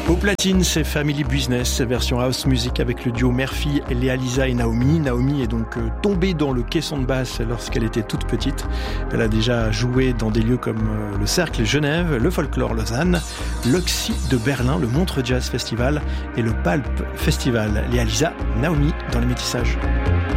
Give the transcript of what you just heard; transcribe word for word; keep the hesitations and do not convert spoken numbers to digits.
Au platine, c'est Family Business, version house music avec le duo Murphy, Léa Lisa et Naomi. Naomi est donc tombée dans le caisson de basse lorsqu'elle était toute petite. Elle a déjà joué dans des lieux comme le Cercle Genève, le Folklore Lausanne, l'Oxy de Berlin, le Montreux Jazz Festival et le Palp Festival. Léa Lisa, Naomi dans les métissages.